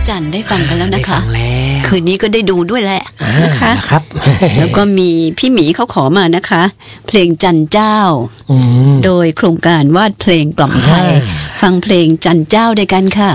จันทร์ได้ฟังกันแล้วนะคะได้ฟังแล้วคืนนี้ก็ได้ดูด้วยแหละนะคะนะครับแล้วก็มีพี่หมีเขาขอมานะคะ เพลงจันเจ้าอืมโดยโครงการวาดเพลงกล่อมไทย ฟังเพลงจันเจ้าด้วยกันค่ะ